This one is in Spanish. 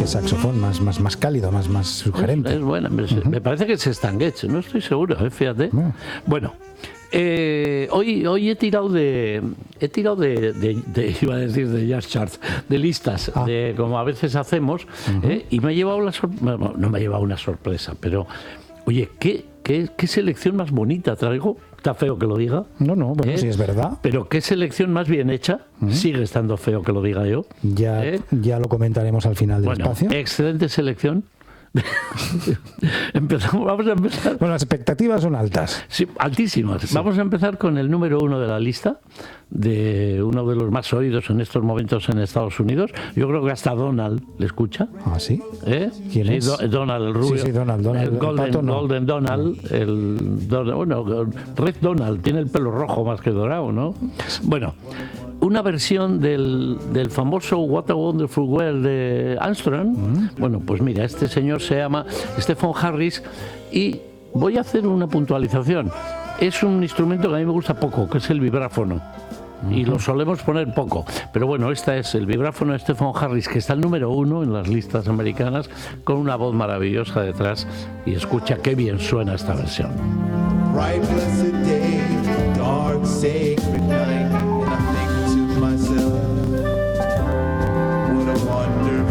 que saxofón más cálido, más sugerente. Es buena. Me parece que es Stan Getz, no estoy seguro, fíjate. Bueno, hoy he tirado de iba a decir de jazz charts, de listas, de como a veces hacemos, y me ha llevado no me ha llevado una sorpresa, pero oye, ¿qué selección más bonita traigo? ¿Está feo que lo diga? No, bueno, sí es verdad. Pero qué selección más bien hecha. Sigue estando feo que lo diga yo. Ya lo comentaremos al final del espacio. Excelente selección. Vamos a empezar. Bueno, las expectativas son altas. Sí, altísimas. Sí. Vamos a empezar con el número 1 de la lista, de uno de los más oídos en estos momentos en Estados Unidos. Yo creo que hasta Donald le escucha. ¿Ah, sí? ¿Quién es? Donald, el rubio. Sí, Donald. El Golden Donald. Red Donald, tiene el pelo rojo más que dorado, ¿no? Bueno, una versión del famoso What a Wonderful World de Armstrong. Bueno, pues mira, este señor se llama Stephen Harris y voy a hacer una puntualización. Es un instrumento que a mí me gusta poco, que es el vibráfono. Y lo solemos poner poco. Pero bueno, este es el vibráfono de Stephen Harris, que está el número 1 en las listas americanas, con una voz maravillosa detrás. Y escucha qué bien suena esta versión. Bright blessed day, dark sacred